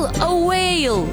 a whale.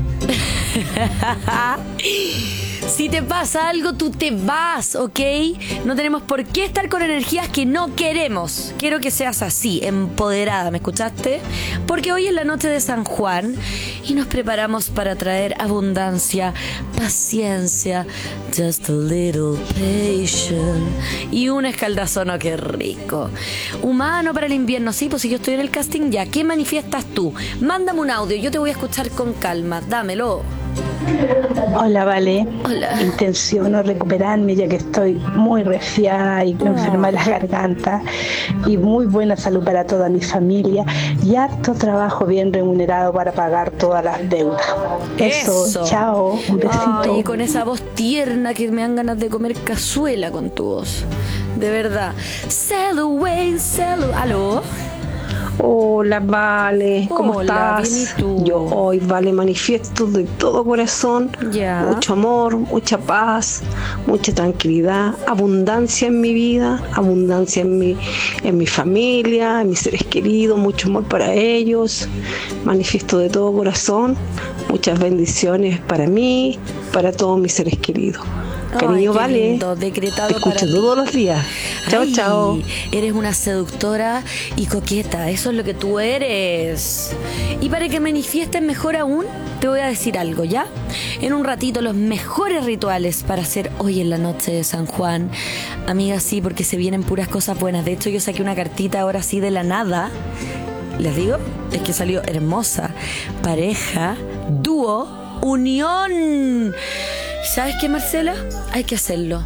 Si te pasa algo, tú te vas, ¿ok? No tenemos por qué estar con energías que no queremos. Quiero que seas así, empoderada, ¿me escuchaste? Porque hoy es la noche de San Juan y nos preparamos para traer abundancia, paciencia, just a little patience y un escaldazón, qué rico. Humano para el invierno, sí, pues si yo estoy en el casting ya. ¿Qué manifiestas tú? Mándame un audio, yo te voy a escuchar con calma, dámelo. Hola, Vale. Hola. Intenciono recuperarme ya que estoy muy resfriada y enferma de la garganta, y muy buena salud para toda mi familia y harto trabajo bien remunerado para pagar todas las deudas. Eso. Chao, un besito. Ay, y con esa voz tierna que me dan ganas de comer cazuela con tu voz. De verdad. Sail away, sail away. ¿Aló? Hola, Vale, ¿cómo Hola, estás? bien, ¿y tú? Yo hoy, Vale, manifiesto de todo corazón Ya. mucho amor, mucha paz, mucha tranquilidad, abundancia en mi vida, abundancia en mi familia, en mis seres queridos, mucho amor para ellos. Manifiesto de todo corazón muchas bendiciones para mí, para todos mis seres queridos. Cariño, Ay, qué Vale, lindo, decretado te escucho para ti. todos los días. Chao, Ay, chao. Eres una seductora y coqueta, eso es lo que tú eres. Y para que manifiestes mejor aún, te voy a decir algo, ¿ya? En un ratito, los mejores rituales para hacer hoy en la noche de San Juan. Amiga, sí, porque se vienen puras cosas buenas. De hecho, yo saqué una cartita ahora sí de la nada. Les digo, es que salió hermosa. Pareja, dúo, unión. ¿Sabes qué, Marcela? Hay que hacerlo.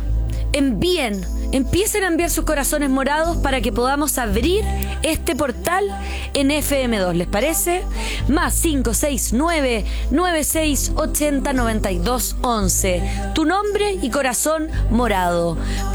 Empiecen a enviar sus corazones morados para que podamos abrir este portal en FM2, ¿les parece? Más 569-9680-9211. Tu nombre y corazón morado.